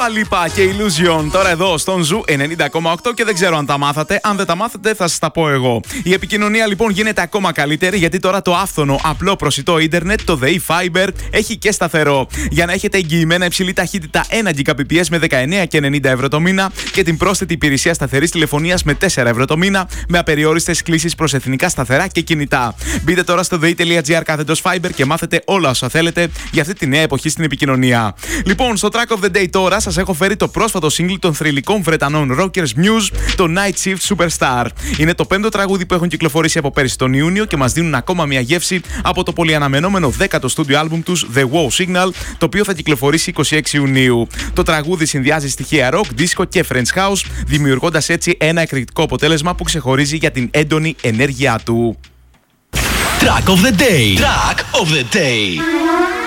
Dua Lipa και Illusion τώρα εδώ στον Ζου 90,8 και δεν ξέρω αν τα μάθατε. Αν δεν τα μάθετε, θα σας τα πω εγώ. Η επικοινωνία λοιπόν γίνεται ακόμα καλύτερη γιατί τώρα το άφθονο, απλό προσιτό ίντερνετ, το The E-Fiber, έχει και σταθερό. Για να έχετε εγγυημένα υψηλή ταχύτητα 1 Gbps με 19,90 ευρώ το μήνα και την πρόσθετη υπηρεσία σταθερής τηλεφωνίας με 4 ευρώ το μήνα με απεριόριστες κλήσεις προς εθνικά σταθερά και κινητά. Μπείτε τώρα στο the.gr/Fiber και μάθετε όλα όσα θέλετε για αυτή τη νέα εποχή στην επικοινωνία. Λοιπόν, στο Track of the Day τώρα σας έχω φέρει το πρόσφατο single των θρυλικών Βρετανών rockers Muse, το Night Shift Superstar. Είναι το 5ο τραγούδι που έχουν κυκλοφορήσει από πέρυσι τον Ιούνιο και μας δίνουν ακόμα μια γεύση από το πολυαναμενόμενο 10ο στούντιο άλμπουμ τους The Wow Signal, το οποίο θα κυκλοφορήσει 26 Ιουνίου. Το τραγούδι συνδυάζει στοιχεία rock, disco και French house, δημιουργώντας έτσι ένα εκρηκτικό αποτέλεσμα που ξεχωρίζει για την έντονη ενέργειά του. Track of the Day. Track of the Day.